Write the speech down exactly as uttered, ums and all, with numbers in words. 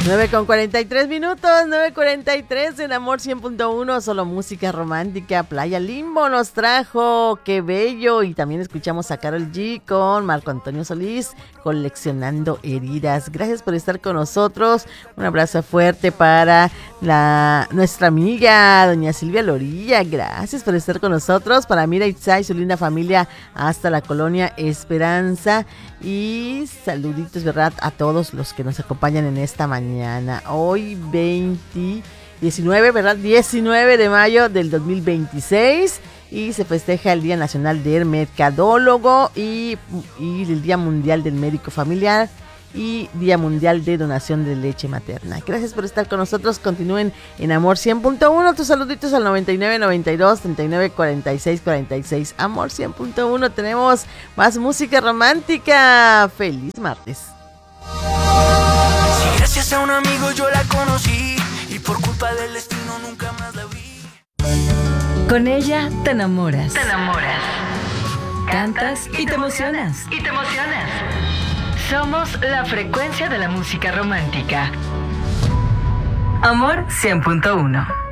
nueve con cuarenta y tres minutos, nueve cuarenta y tres en Amor cien punto uno, solo música romántica. Playa Limbo nos trajo, qué bello. Y también escuchamos a Karol G con Marco Antonio Solís, Coleccionando Heridas. Gracias por estar con nosotros. Un abrazo fuerte para la nuestra amiga doña Silvia Lorilla. Gracias por estar con nosotros. Para Mira Itzá y su linda familia hasta la colonia Esperanza. Y saluditos, ¿verdad?, a todos los que nos acompañan en esta mañana. Hoy veinte, diecinueve, ¿verdad? diecinueve de mayo del dos mil veintiséis. Y se festeja el Día Nacional del Mercadólogo y, y el Día Mundial del Médico Familiar y Día Mundial de Donación de Leche Materna. Gracias por estar con nosotros. Continúen en Amor cien punto uno. Tus saluditos al noventa y nueve, noventa y dos, treinta y nueve, cuarenta y seis, cuarenta y seis. Amor cien punto uno. Tenemos más música romántica. Feliz martes. Si gracias a un amigo yo la conocí y por culpa del destino nunca más la vi. Con ella te enamoras. Te enamoras. Cantas y te emocionas. Y te emocionas. Somos la frecuencia de la música romántica. Amor cien punto uno.